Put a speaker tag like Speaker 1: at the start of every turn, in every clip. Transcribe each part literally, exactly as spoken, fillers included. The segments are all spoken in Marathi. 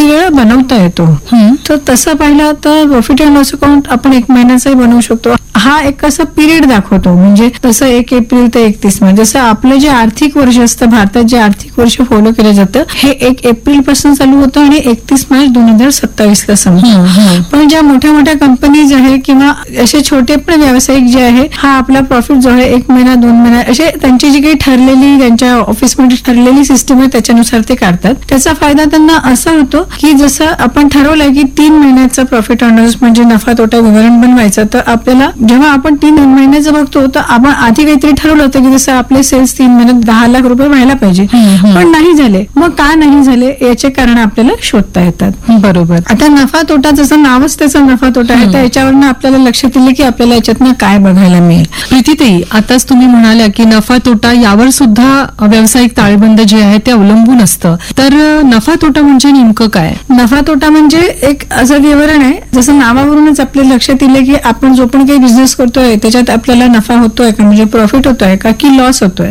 Speaker 1: किती वेळा बनवता येतो. तर तसं पाहिलं तर प्रॉफिट अँड लॉस अकाउंट आपण एक महिन्याचाही बनवू शकतो. हा एक असा पिरियड दाखवतो, म्हणजे जसं एक एप्रिल ते एकतीस मार्च, जसं आपलं जे आर्थिक वर्ष असतं, भारतात जे आर्थिक वर्ष फॉलो केलं जातं हे एक एप्रिल पासून चालू होतं आणि एकतीस मार्च दोन हजार सत्तावीस ला संपतं. पण ज्या मोठ्या मोठ्या कंपनीज आहे किंवा असे छोटे पण व्यावसायिक जे आहे, हा आपला प्रॉफिट जो आहे एक महिना दोन महिना असे त्यांची जी काही ठरलेली त्यांच्या ऑफिसमध्ये ठरलेली सिस्टम आहे त्याच्यानुसार ते काढतात. त्याचा फायदा त्यांना असा होतो की जसं आपण ठरवलंय की तीन महिन्याचा प्रॉफिट अँड लॉस म्हणजे नफा तोटा विवरण बनवायचं, तर आपल्याला जेव्हा आपण तीन महिन्याचं बघतो तर आपण आधी काहीतरी ठरवलं होतं की जसं आपले सेल्स तीन महिन्यात दहा लाख रुपये व्हायला पाहिजे, पण नाही झाले. मग का नाही झाले याचे कारण आपल्याला शोधता येतात. बरोबर. आता नफा तोटा जसं नावच त्याचा नफा तोटा आहे, तर याच्यावरनं आपल्याला लक्षात येईल की आपल्याला याच्यातनं काय बघायला मिळेल.
Speaker 2: प्रीतीताई, आताच तुम्ही म्हणाल्या की नफा तोटा यावर सुद्धा व्यावसायिक ताळेबंद जे आहे ते अवलंबून असतं, तर नफा तोटा म्हणजे नेमकं काय?
Speaker 1: नफा तोटा म्हणजे एक असं विवरण आहे, जसं नावावरूनच आपल्या लक्षात येईल की आपण जो पण काही बिझनेस करतोय त्याच्यात आपल्याला नफा होतोय का, म्हणजे प्रॉफिट होतोय का की लॉस होतोय.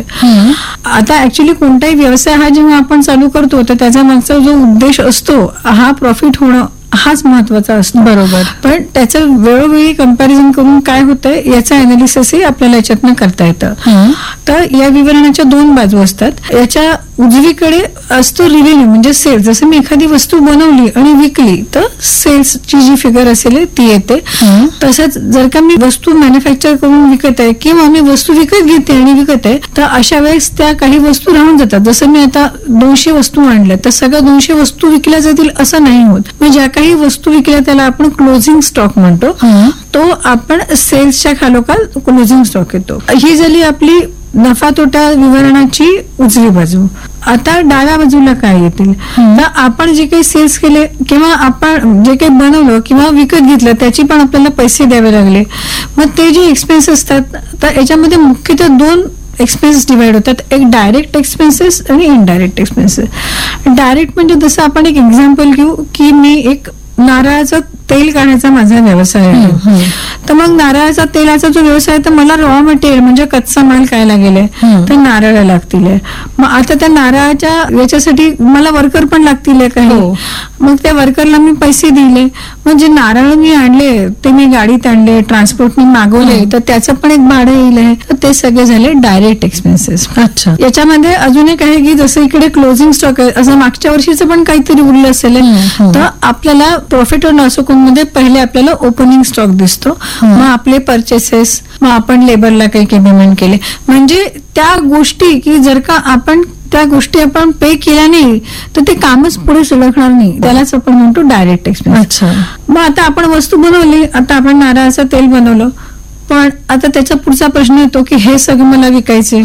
Speaker 1: आता ऍक्च्युली कोणताही व्यवसाय हा जेव्हा आपण चालू करतो तर त्याचा मागचा जो उद्देश असतो हा प्रॉफिट होणं हाच महत्वाचा असतो. बरोबर. पण त्याचं वेळोवेळी कंपॅरिझन करून काय होतंय याचं अनालिसिसही आपल्याला याच्यातनं करता येतं. तर या विवरणाच्या दोन बाजू असतात. याच्या उजवीकडे असतो रिव्हेन्यू म्हणजे सेल्स. जसं मी एखादी वस्तू बनवली आणि विकली तर सेल्सची जी फिगर असेल ती येते. तसंच जर का मी वस्तू मॅन्युफॅक्चर करून विकत आहे किंवा मी वस्तू विकत घेते आणि विकत आहे तर अशा वेळेस त्या काही वस्तू राहून जातात. जसं मी आता दोनशे वस्तू आणल्या तर सगळ्या दोनशे वस्तू विकल्या जातील असं नाही होत. म्हणजे ज्या काही वस्तू विकल्या त्याला आपण क्लोजिंग स्टॉक म्हणतो, तो आपण सेल्सच्या खालोखाल क्लोजिंग स्टॉक येतो. ही झाली आपली नफा तोटा विवरणाची उजवी बाजू. आता डाव्या बाजूला काय येतील तर आपण जे काही सेल्स केले किंवा आपण जे काही बनवलं किंवा विकत घेतलं त्याची पण आपल्याला पैसे द्यावे लागले. मग ते जे एक्सपेन्स असतात तर याच्यामध्ये मुख्यतः दोन एक्सपेन्सेस डिवाइड होतात, एक डायरेक्ट एक्सपेन्सेस आणि इनडायरेक्ट एक्सपेन्सेस. डायरेक्ट म्हणजे जसं आपण एक एक्झाम्पल घेऊ की मी एक नारळाचं तेल काढण्याचा माझा व्यवसाय आहे, तर मग नारळाचा तेलाचा जो व्यवसाय आहे तर मला रॉ मटेरियल म्हणजे कच्चा माल काय लागेल तर नारळ लागतील. मग आता त्या नारळाच्या याच्यासाठी मला वर्कर पण लागतील काही, मग त्या वर्करला मी पैसे दिले. मग जे नारळ मी आणले ते मी गाडीत आणले, ट्रान्सपोर्टने मागवले तर त्याचं पण एक भाडं येईल आहे. तर ते सगळे झाले डायरेक्ट एक्सपेन्सेस. अच्छा. याच्यामध्ये अजून एक आहे की जसं इकडे क्लोजिंग स्टॉक आहे, असं मागच्या वर्षीचं पण काहीतरी उरलं असेल तर आपल्याला प्रॉफिट अँड लॉस अकाउंट मध्ये पहिले आपल्याला ओपनिंग स्टॉक दिसतो, मग आपले परचेसेस, मग आपण लेबरला काही काही पेमेंट केले, म्हणजे त्या गोष्टी की जर का आपण त्या गोष्टी आपण पे केल्या नाही तर ते कामच पुढे सुरळणार नाही, त्यालाच आपण म्हणतो डायरेक्ट एक्सपेन्स. मग आता आपण वस्तू बनवली, आता आपण नारळाचं तेल बनवलं, पण आता त्याचा पुढचा प्रश्न येतो की हे सगळं मला विकायचे,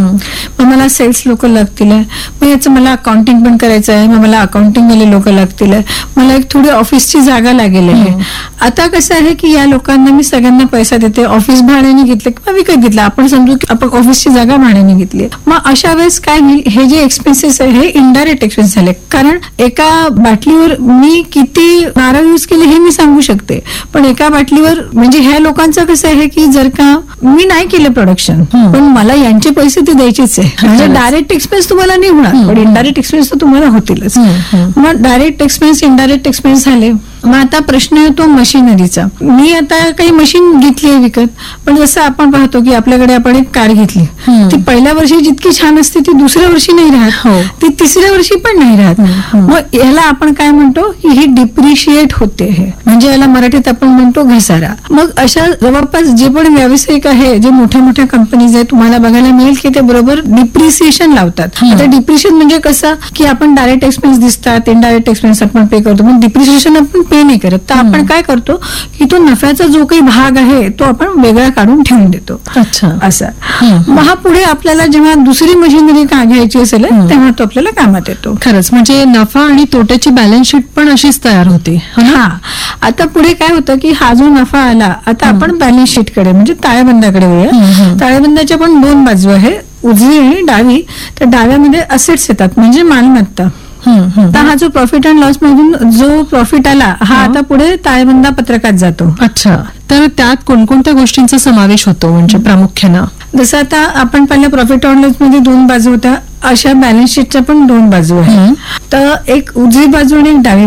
Speaker 1: मग मला सेल्स लोक लागतील, मग याचं मला अकाउंटिंग पण करायचं आहे, मग मला अकाउंटिंग वाले लोक लागतील, मला एक थोडी ऑफिसची जागा लागेल आहे. आता कसं आहे की या लोकांना मी सगळ्यांना पैसा देते, ऑफिस भाड्याने घेतलं किंवा विकत घेतलं, आपण समजू की आपण ऑफिसची जागा भाड्याने घेतली. मग अशा वेळेस काय होईल, हे जे एक्सपेन्सेस आहे हे इनडायरेक्ट एक्सपेन्स झाले, कारण एका बाटलीवर मी किती नारळ युज केले हे मी सांगू शकते, पण एका बाटलीवर म्हणजे ह्या लोकांचं कसं आहे की जर का मी नाही केलं प्रोडक्शन पण मला यांचे पैसे ते द्यायचेच आहे, म्हणजे डायरेक्ट एक्सपेन्स तुम्हाला नाही होणार पण इनडायरेक्ट एक्सपेन्स तर तुम्हाला होतीलच. मग डायरेक्ट एक्सपेन्स इनडायरेक्ट एक्सपेन्स झाले. मग आता प्रश्न येतो मशिनरीचा. मी आता काही मशीन घेतली आहे विकत, पण जसं आपण पाहतो की आपल्याकडे आपण एक कार घेतली, ती पहिल्या वर्षी जितकी छान असते ती दुसऱ्या वर्षी नाही राहत, ती तिसऱ्या वर्षी पण नाही राहत. मग याला आपण काय म्हणतो की ही डिप्रिशिएट होते, म्हणजे याला मराठीत आपण म्हणतो घसारा. मग अशा जवळपास जे पण व्यावसायिक आहे, जे मोठ्या मोठ्या कंपनीज आहेत, तुम्हाला बघायला मिळेल की ते बरोबर डिप्रिसिएशन लावतात. आता डिप्रिशिएशन म्हणजे कसं की आपण डायरेक्ट एक्सपेन्स दिसतात, इनडायरेक्ट एक्सपेन्स आपण पे करतो, पण डिप्रिसिएशन आपण पे नाही करत. तर आपण काय करतो की तो नफ्याचा जो काही भाग आहे तो आपण वेगळा काढून ठेवून देतो. अच्छा. असा. मग हा पुढे आपल्याला जेव्हा दुसरी मशिनरी का घ्यायची असेल तेव्हा तो आपल्याला कामात येतो.
Speaker 2: खरंच, म्हणजे नफा आणि तोट्याची बॅलन्स शीट पण अशीच तयार होते.
Speaker 1: हा. आता पुढे काय होतं की हा जो नफा आला, आता आपण बॅलन्स शीट कडे म्हणजे ताळेबंदाकडे वळूया. ताळेबंदाच्या पण दोन बाजू आहे, उजवी आणि डावी. तर डाव्यामध्ये असेट्स येतात म्हणजे मालमत्ता. तर हा जो प्रॉफिट अँड लॉस मधून जो प्रॉफिट आला हा आता पुढे ताळेबंदा पत्रकात जातो.
Speaker 2: अच्छा. तर त्यात कोणकोणत्या गोष्टींचा समावेश होतो म्हणजे प्रामुख्यानं?
Speaker 1: जसं आता आपण पहिल्या प्रॉफिट अँड लॉस मध्ये दोन बाजू होत्या, अशा बॅलन्स शीटच्या पण दोन बाजू आहेत. तर एक उजवी बाजू आणि एक डावी